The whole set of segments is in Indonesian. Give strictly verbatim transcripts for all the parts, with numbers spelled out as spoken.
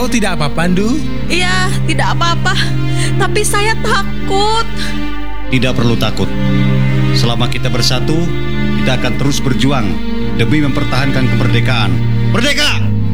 Kau tidak apa-apa, Ndu? Iya, tidak apa-apa. Tapi saya takut. Tidak perlu takut. Selama kita bersatu, kita akan terus berjuang demi mempertahankan kemerdekaan. Merdeka!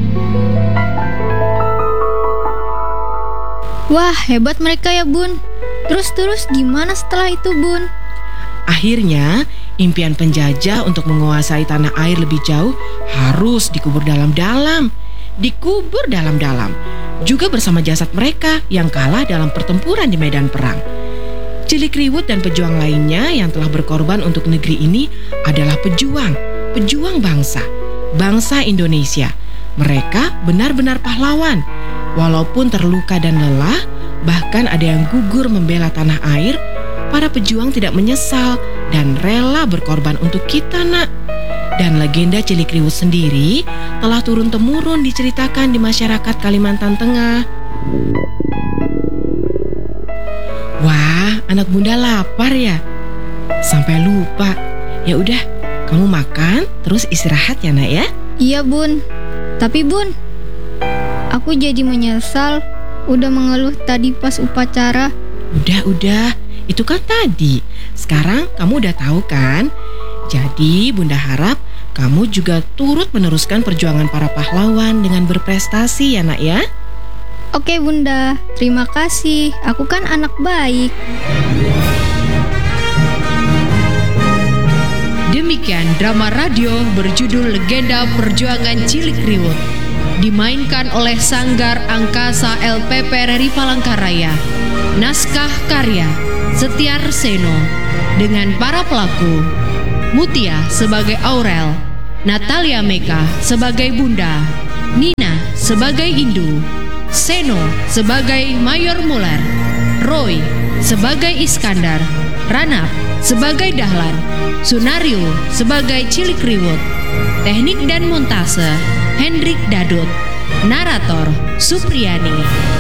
Wah, hebat mereka ya, Bun. Terus-terus gimana setelah itu, Bun? Akhirnya, impian penjajah untuk menguasai tanah air lebih jauh harus dikubur dalam-dalam. Dikubur dalam-dalam. Juga bersama jasad mereka yang kalah dalam pertempuran di medan perang. Cilikriwut dan pejuang lainnya yang telah berkorban untuk negeri ini adalah pejuang, pejuang bangsa, bangsa Indonesia. Mereka benar-benar pahlawan. Walaupun terluka dan lelah, bahkan ada yang gugur membela tanah air, para pejuang tidak menyesal dan rela berkorban untuk kita, Nak. Dan legenda Cilikriwut sendiri telah turun-temurun diceritakan di masyarakat Kalimantan Tengah. Wah, anak bunda lapar ya? Sampai lupa. Ya udah, kamu makan terus istirahat ya, Nak ya? Iya, Bun. Tapi, Bun, aku jadi menyesal udah mengeluh tadi pas upacara. Udah, udah. Itu kan tadi. Sekarang kamu udah tahu kan? Jadi Bunda harap kamu juga turut meneruskan perjuangan para pahlawan dengan berprestasi ya, Nak ya. Oke, Bunda. Terima kasih. Aku kan anak baik. Demikian drama radio berjudul Legenda Perjuangan Cilikriwut, dimainkan oleh Sanggar Angkasa L P P R I Palangkaraya. Naskah karya Setiar Seno dengan para pelaku: Mutia sebagai Aurel, Natalia Meka sebagai Bunda, Nina sebagai Indu, Seno sebagai Mayor Muller, Roy sebagai Iskandar, Ranap sebagai Dahlan, Sunario sebagai Cilikriwut. Teknik dan montase Hendrik Dadut. Narator Supriyani.